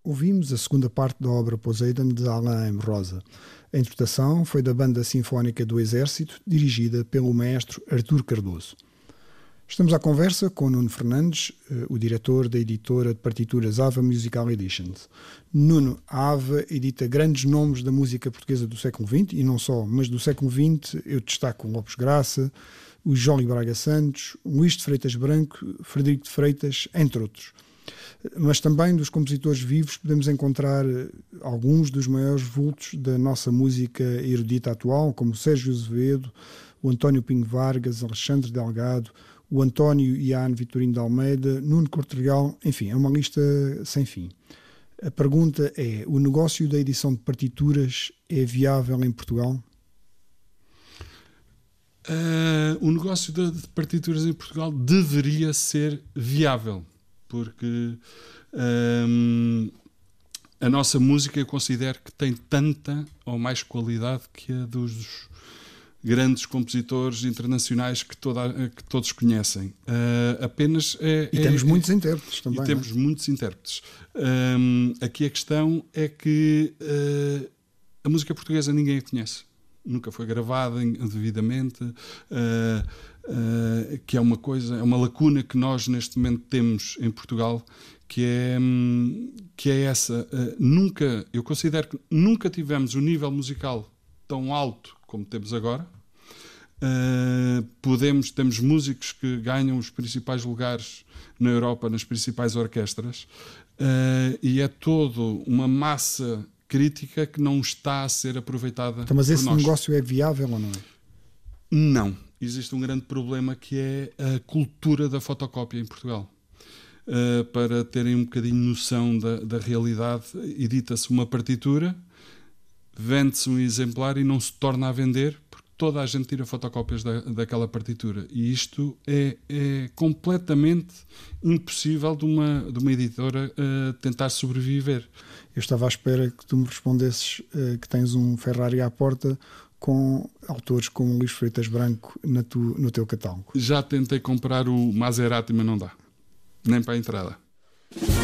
Ouvimos a segunda parte da obra Poseidon de Alain Rosa. A interpretação foi da Banda Sinfónica do Exército, dirigida pelo maestro Artur Cardoso. Estamos à conversa com Nuno Fernandes, o diretor da editora de partituras Ava Musical Editions. Nuno, a Ava edita grandes nomes da música portuguesa do século XX, e não só, mas do século XX eu destaco o Lopes Graça, o João Braga Santos, Luís de Freitas Branco, Frederico de Freitas, entre outros. Mas também dos compositores vivos podemos encontrar alguns dos maiores vultos da nossa música erudita atual, como Sérgio Azevedo, o António Pinho Vargas, Alexandre Delgado, o António Ian Vitorino de Almeida, Nuno Cortregal, enfim, é uma lista sem fim. A pergunta é: o negócio da edição de partituras é viável em Portugal? O negócio de partituras em Portugal deveria ser viável, porque a nossa música eu considero que tem tanta ou mais qualidade que a dos grandes compositores internacionais que todos conhecem. E temos muitos intérpretes também. E temos muitos intérpretes. Aqui a questão é que a música portuguesa ninguém a conhece. Nunca foi gravada devidamente, que é uma lacuna que nós neste momento temos em Portugal, que é essa. Eu considero que nunca tivemos um nível musical tão alto como temos agora. Temos músicos que ganham os principais lugares na Europa, nas principais orquestras, e é todo uma massa crítica que não está a ser aproveitada por nós. Mas esse negócio é viável ou não é? Não. Existe um grande problema que é a cultura da fotocópia em Portugal. Para terem um bocadinho noção da realidade, edita-se uma partitura, vende-se um exemplar e não se torna a vender, porque toda a gente tira fotocópias daquela partitura. E isto é completamente impossível de uma editora tentar sobreviver. Eu estava à espera que tu me respondesses que tens um Ferrari à porta com autores como Luís Freitas Branco no teu catálogo. Já tentei comprar o Maserati, mas não dá. Nem para a entrada.